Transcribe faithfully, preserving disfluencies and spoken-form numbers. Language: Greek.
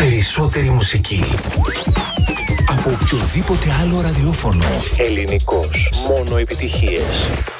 Περισσότερη μουσική από οποιοδήποτε άλλο ραδιόφωνο. Ελληνικός. Μόνο επιτυχίες.